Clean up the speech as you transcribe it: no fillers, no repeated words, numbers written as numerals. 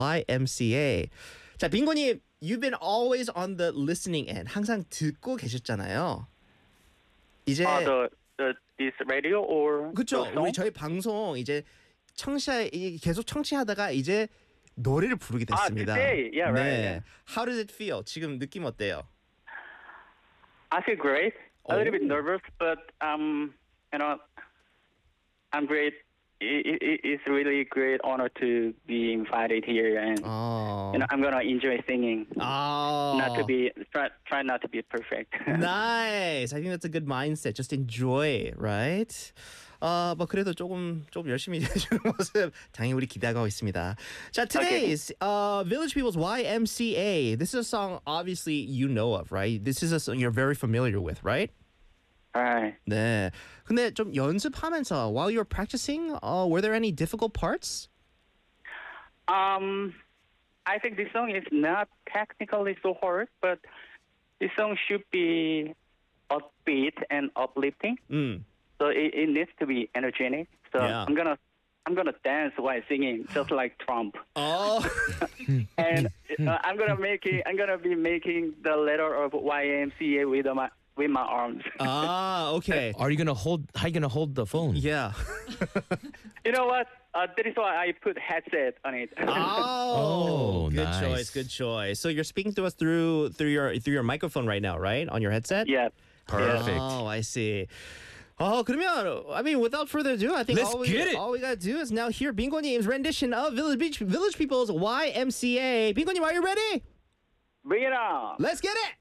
YMCA. 자, 빙고님, you've been always on the listening end. 항상 듣고 계셨잖아요. 이제 This radio or 그렇죠. the song? 우리 저희 방송 이제 계속 청취하다가 이제 노래를 부르게 됐습니다. today. Yeah, right. 네. Yeah. How does it feel? 지금 느낌 어때요? I feel great. A little bit Oh. nervous, but I'm great. It's really great honor to be invited here, and 어. I'm gonna enjoy singing. 아. Try not to be perfect. Nice. I think that's a good mindset. Just enjoy, right? 뭐 그래도 조금 열심히 해주는 모습 당연히 우리 기대하고 있습니다. 자, today's Village People's YMCA. This is a song obviously you know of, right? This is a song you're very familiar with, right? Alright. 네. 근데 좀 연습하면서 while you were practicing, were there any difficult parts? I think this song is not technically so hard, but this song should be upbeat and uplifting. So it needs to be energetic. So Yeah. I'm gonna dance while singing, just like Trump. Oh. And I'm gonna be making the letter of YMCA with my arms. Okay. How are you gonna hold the phone? Yeah. You know what? That is why I put headset on it. Oh, good nice. choice. Good choice. So you're speaking to us through your microphone right now, right? On your headset? Yeah. Perfect. Oh, I see. 그러면 I mean, without further ado, I think Let's get it. all we gotta do is now hear 빙고님's rendition of Village People's YMCA. 빙고님, are you ready? Bring it on. Let's get it.